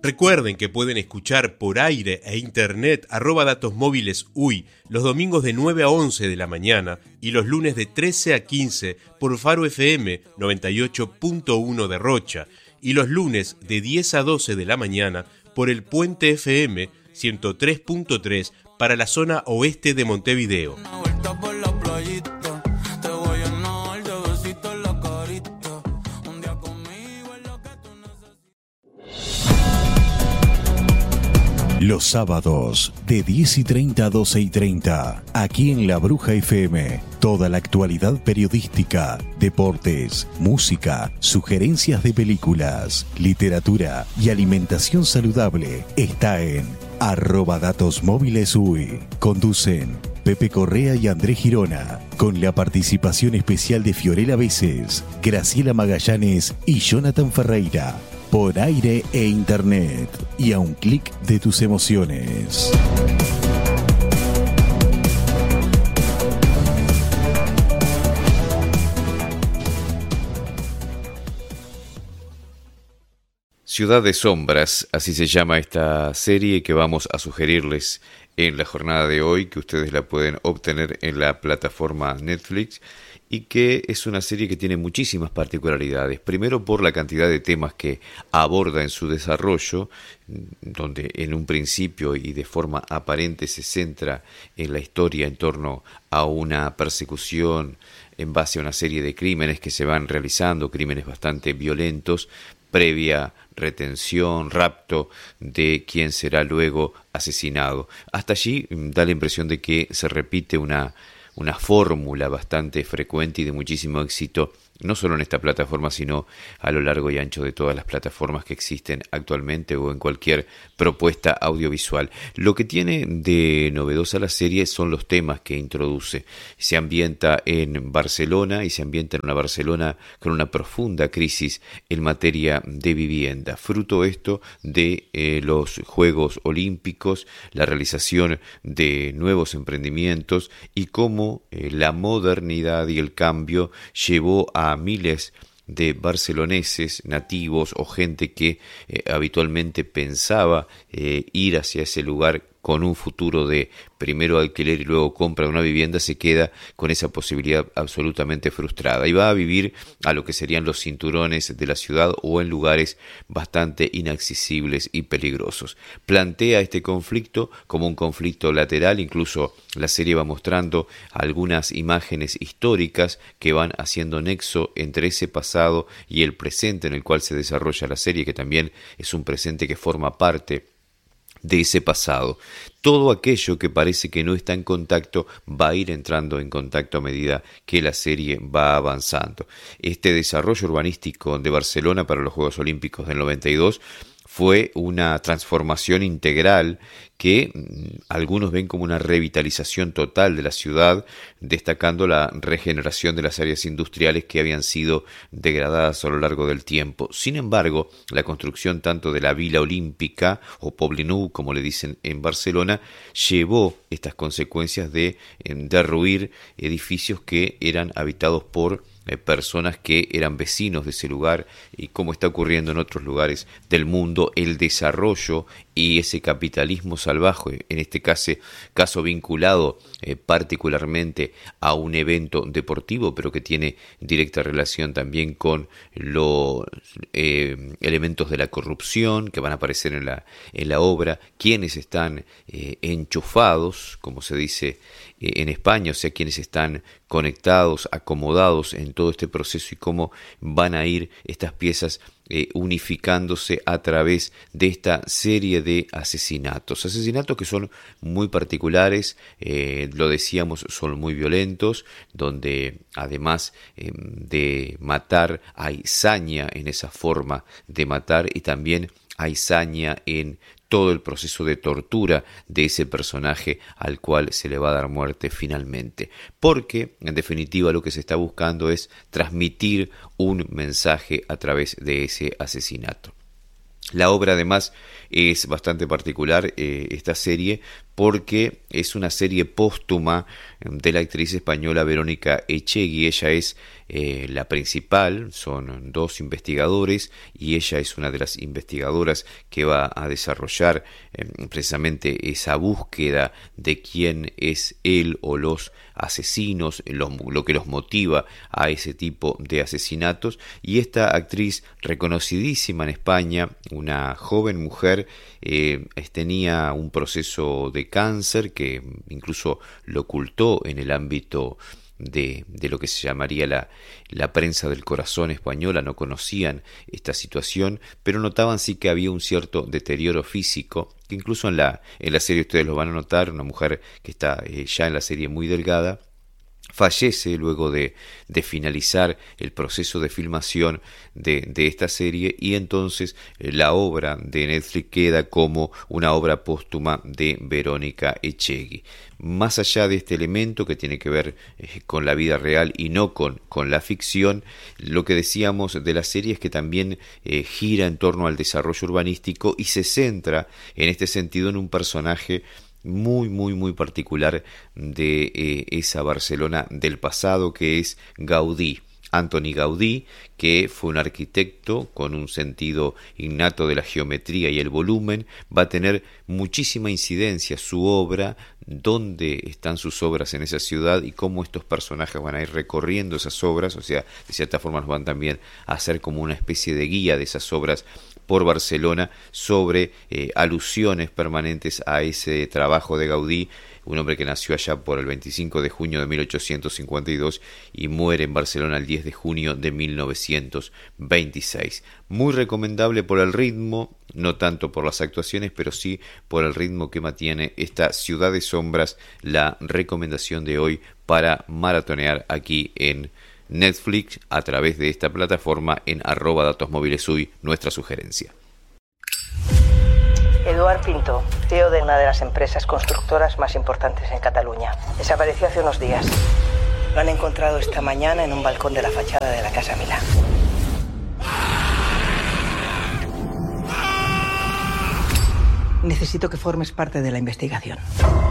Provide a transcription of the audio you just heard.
Recuerden que pueden escuchar por aire e internet @Datos Móviles UI los domingos de 9 a 11 de la mañana y los lunes de 13 a 15 por Faro FM 98.1 de Rocha y los lunes de 10 a 12 de la mañana por el Puente FM 103.3 para la zona oeste de Montevideo. Los sábados de 10:30 a 12:30, aquí en La Bruja FM, toda la actualidad periodística, deportes, música, sugerencias de películas, literatura y alimentación saludable está en @datosmóvilesui. Conducen Pepe Correa y Andrés Girona, con la participación especial de Fiorella Veces, Graciela Magallanes y Jonathan Ferreira. Por aire e internet y a un clic de tus emociones. Ciudad de Sombras, así se llama esta serie que vamos a sugerirles en la jornada de hoy, que ustedes la pueden obtener en la plataforma Netflix, y que es una serie que tiene muchísimas particularidades. Primero, por la cantidad de temas que aborda en su desarrollo, donde en un principio y de forma aparente se centra en la historia en torno a una persecución en base a una serie de crímenes que se van realizando, crímenes bastante violentos, previa retención, rapto de quien será luego asesinado. Hasta allí da la impresión de que se repite una fórmula bastante frecuente y de muchísimo éxito, no solo en esta plataforma, sino a lo largo y ancho de todas las plataformas que existen actualmente o en cualquier propuesta audiovisual. Lo que tiene de novedosa la serie son los temas que introduce. Se ambienta en Barcelona y se ambienta en una Barcelona con una profunda crisis en materia de vivienda. Fruto esto de los Juegos Olímpicos, la realización de nuevos emprendimientos y cómo la modernidad y el cambio llevó a miles de barceloneses nativos o gente que habitualmente pensaba ir hacia ese lugar con un futuro de primero alquiler y luego compra de una vivienda, se queda con esa posibilidad absolutamente frustrada y va a vivir a lo que serían los cinturones de la ciudad o en lugares bastante inaccesibles y peligrosos. Plantea este conflicto como un conflicto lateral, incluso la serie va mostrando algunas imágenes históricas que van haciendo nexo entre ese pasado y el presente en el cual se desarrolla la serie, que también es un presente que forma parte de ese pasado. Todo aquello que parece que no está en contacto va a ir entrando en contacto a medida que la serie va avanzando. Este desarrollo urbanístico de Barcelona para los Juegos Olímpicos del 92 fue una transformación integral que algunos ven como una revitalización total de la ciudad, destacando la regeneración de las áreas industriales que habían sido degradadas a lo largo del tiempo. Sin embargo, la construcción tanto de la Vila Olímpica, o Poblenou, como le dicen en Barcelona, llevó estas consecuencias de derruir edificios que eran habitados por personas que eran vecinos de ese lugar, y como está ocurriendo en otros lugares del mundo, el desarrollo y ese capitalismo salvaje, en este caso vinculado particularmente a un evento deportivo, pero que tiene directa relación también con los elementos de la corrupción que van a aparecer en la obra, quienes están enchufados, como se dice en España, o sea, quienes están conectados, acomodados en todo este proceso y cómo van a ir estas piezas unificándose a través de esta serie de asesinatos que son muy particulares, lo decíamos, son muy violentos, donde además de matar hay saña en esa forma de matar y también hay saña en todo el proceso de tortura de ese personaje al cual se le va a dar muerte finalmente. Porque, en definitiva, lo que se está buscando es transmitir un mensaje a través de ese asesinato. La obra, además, es bastante particular, esta serie, porque es una serie póstuma de la actriz española Verónica Echegui. Ella es la principal, son dos investigadores y ella es una de las investigadoras que va a desarrollar precisamente esa búsqueda de quién es él o los asesinos, lo que los motiva a ese tipo de asesinatos. Y esta actriz reconocidísima en España, una joven mujer, tenía un proceso de cáncer que incluso lo ocultó en el ámbito de lo que se llamaría la prensa del corazón española. No conocían esta situación, pero notaban sí que había un cierto deterioro físico, que incluso en la serie ustedes lo van a notar. Una mujer que está ya en la serie muy delgada, fallece luego de finalizar el proceso de filmación de esta serie, y entonces la obra de Netflix queda como una obra póstuma de Verónica Echegui. Más allá de este elemento que tiene que ver con la vida real y no con la ficción, lo que decíamos de la serie es que también gira en torno al desarrollo urbanístico y se centra en este sentido en un personaje muy particular de esa Barcelona del pasado, que es Gaudí. Antoni Gaudí, que fue un arquitecto con un sentido innato de la geometría y el volumen, va a tener muchísima incidencia su obra, dónde están sus obras en esa ciudad y cómo estos personajes van a ir recorriendo esas obras. O sea, de cierta forma nos van también a hacer como una especie de guía de esas obras por Barcelona, sobre alusiones permanentes a ese trabajo de Gaudí, un hombre que nació allá por el 25 de junio de 1852 y muere en Barcelona el 10 de junio de 1926. Muy recomendable por el ritmo, no tanto por las actuaciones, pero sí por el ritmo que mantiene esta Ciudad de Sombras, la recomendación de hoy para maratonear aquí en Netflix a través de esta plataforma en @datosmóvilesUy, nuestra sugerencia. Eduard Pinto, CEO de una de las empresas constructoras más importantes en Cataluña. Desapareció hace unos días. Lo han encontrado esta mañana en un balcón de la fachada de la Casa Milà. Necesito que formes parte de la investigación.